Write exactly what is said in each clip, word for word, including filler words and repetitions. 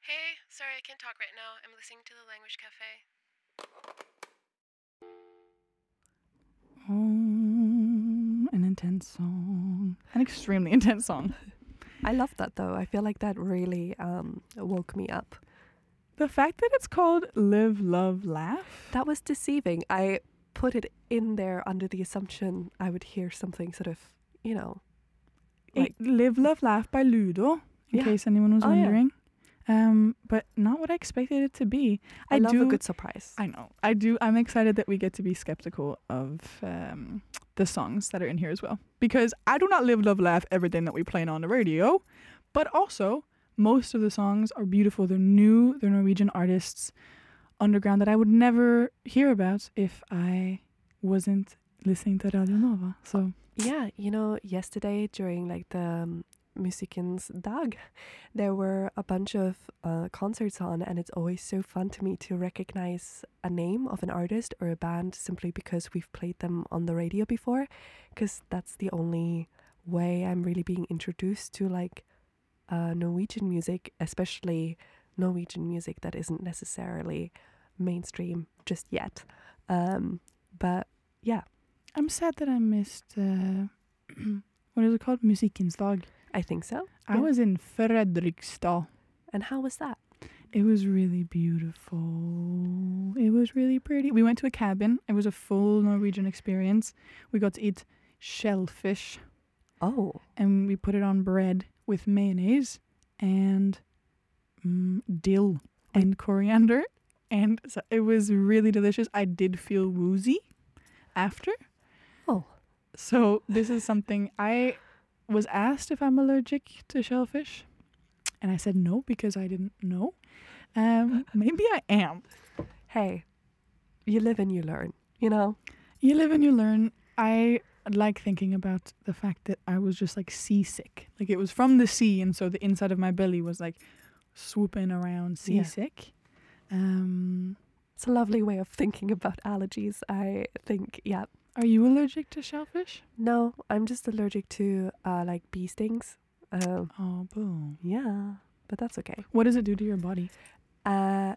Hey, sorry I can't talk right now. I'm listening to the Language Cafe. Oh, an intense song. An extremely intense song. I love that though. I feel like that really um, woke me up. The fact that it's called Live, Love, Laugh. That was deceiving. I put it in there under the assumption I would hear something sort of, you know, like It- Live, Love, Laugh by Ludo, in Yeah. case anyone was Oh, yeah. wondering. Um, but not what I expected it to be. I, I love do, a good surprise. I know. I do. I'm excited that we get to be skeptical of um, the songs that are in here as well. Because I do not live, love, laugh everything that we play on the radio. But also, most of the songs are beautiful. They're new. They're Norwegian artists, underground, that I would never hear about if I wasn't listening to Radio Nova. So Yeah, you know, yesterday during like the um, Musikkens dag, there were a bunch of uh, concerts on, and it's always so fun to me to recognize a name of an artist or a band simply because we've played them on the radio before, because that's the only way I'm really being introduced to like uh, Norwegian music, especially Norwegian music that isn't necessarily mainstream just yet. Um, but yeah, I'm sad that I missed, uh, what is it called? Musikkens dag. I think so. I Yeah. was in Fredrikstad. And how was that? It was really beautiful. It was really pretty. We went to a cabin. It was a full Norwegian experience. We got to eat shellfish, Oh, and we put it on bread with mayonnaise and mm, dill and coriander. And so it was really delicious. I did feel woozy after. Oh. So this is something I was asked if I'm allergic to shellfish. And I said no because I didn't know. Um, maybe I am. Hey, you live and you learn, you know? You live and you learn. I like thinking about the fact that I was just like seasick. Like it was from the sea, and so the inside of my belly was like swooping around Yeah. seasick. Um, It's a lovely way of thinking about allergies, I think. Yeah. are you allergic to shellfish? No, I'm just allergic to uh, like bee stings. Um, Oh, boo. yeah, but that's okay. What does it do to your body? Uh,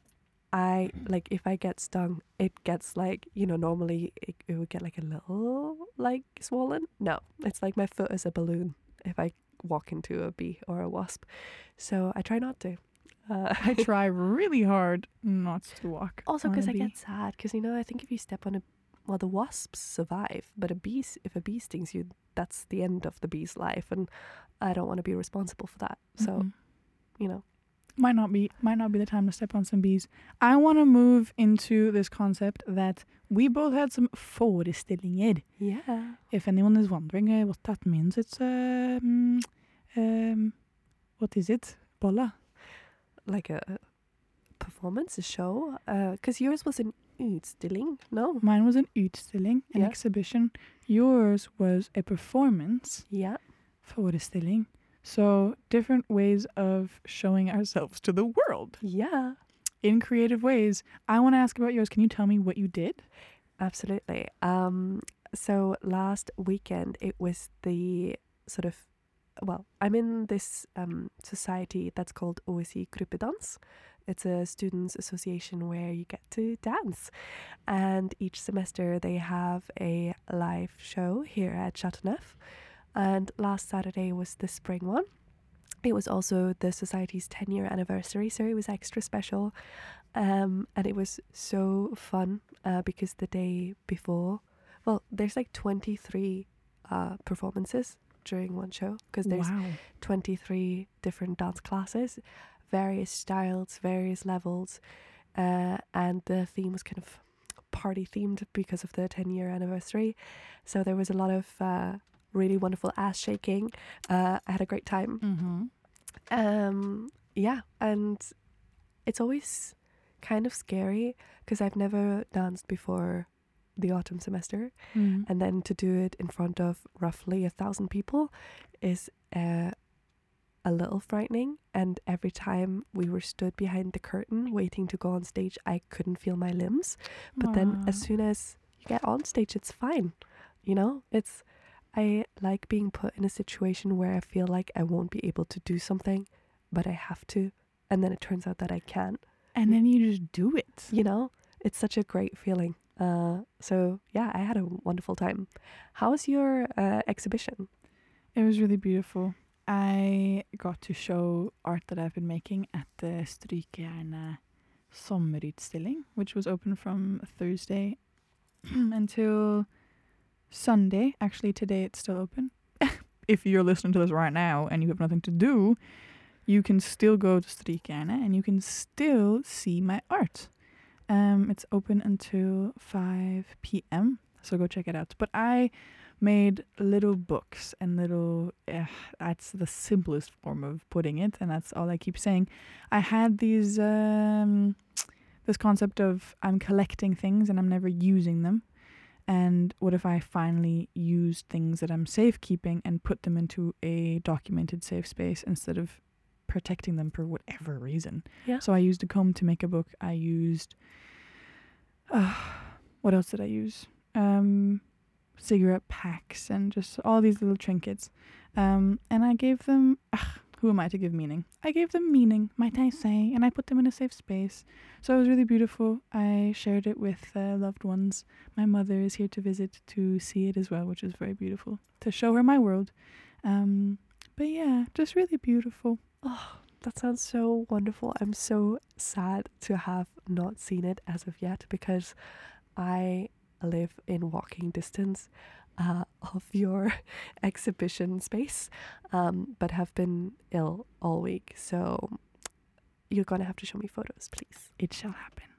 I like if I get stung, it gets like, you know, normally it, it would get like a little like swollen. No, it's like my foot is a balloon if I walk into a bee or a wasp. So I try not to. Uh, I try really hard not to walk. also on a because I bee. get sad because, you know, I think if you step on a, well, the wasps survive, but a bee, s- if a bee stings you, that's the end of the bee's life, and I don't want to be responsible for that. So, Mhm. you know. might not be might not be the time to step on some bees. I want to move into this concept that we both had some forestillinger. Yeah. If anyone is wondering uh, what that means, it's um, um, what is it? Bolla. Like a performance, a show. Because yours was an utstilling, no? Mine was an utstilling, an Yeah. exhibition. Yours was a performance, Yeah. forestilling. So different ways of showing ourselves to the world Yeah. in creative ways. I want to ask about yours. Can you tell me what you did? Absolutely. Um, so last weekend it was the sort of, well, I'm in this um, society that's called O S I Gruppedans. It's a students' association where you get to dance. And each semester they have a live show here at Chateauneuf. And last Saturday was the spring one. It was also the society's ten year anniversary, so it was extra special. Um, and it was so fun uh, because the day before, well, there's like twenty-three uh, performances during one show because there's Wow. twenty-three different dance classes, various styles, various levels, uh, and the theme was kind of party themed because of the ten year anniversary. So there was a lot of uh, really wonderful ass shaking. Uh, I had a great time. Mm-hmm. Um, yeah, and it's always kind of scary because I've never danced before the autumn semester, Mm. and then to do it in front of roughly a thousand people is uh, a little frightening. And every time we were stood behind the curtain waiting to go on stage, I couldn't feel my limbs. But then as Wow. soon as you get on stage, it's fine. You know, it's, I like being put in a situation where I feel like I won't be able to do something, but I have to. and then it turns out that I can. And then you just do it. You know, it's such a great feeling. Uh, so yeah, I had a wonderful time. How was your uh, exhibition? It was really beautiful. I got to show art that I've been making at the Strykejern sommerutstilling, which was open from Thursday until Sunday. Actually, today it's still open. If you're listening to this right now and you have nothing to do, you can still go to Strykejern and you can still see my art. Um, it's open until five p.m. So go check it out. But I made little books and little, uh, that's the simplest form of putting it, and that's all I keep saying. I had these, um, this concept of I'm collecting things and I'm never using them. And what if I finally used things that I'm safekeeping and put them into a documented safe space instead of protecting them for whatever reason? Yeah. So I used a comb to make a book. I used, uh, what else did I use? Um... cigarette packs and just all these little trinkets. Um, and I gave them, ugh, who am I to give meaning? I gave them meaning, might I say, and I put them in a safe space. So it was really beautiful. I shared it with uh, loved ones. My mother is here to visit to see it as well, which is very beautiful, to show her my world. Um, but yeah, just really beautiful. Oh, that sounds so wonderful. I'm so sad to have not seen it as of yet because I live in walking distance uh, of your exhibition space, um, but have been ill all week. So you're gonna have to show me photos, please. It shall happen.